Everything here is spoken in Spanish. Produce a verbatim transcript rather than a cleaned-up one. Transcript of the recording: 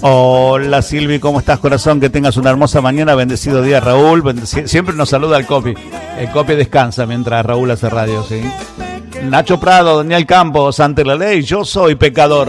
Hola Silvi, ¿cómo estás, corazón? Que tengas una hermosa mañana, bendecido día, Raúl. Bendeci- Siempre nos saluda el Copi. El Copi descansa mientras Raúl hace radio, ¿sí? Nacho Prado, Daniel Campos, ante la ley, yo soy pecador.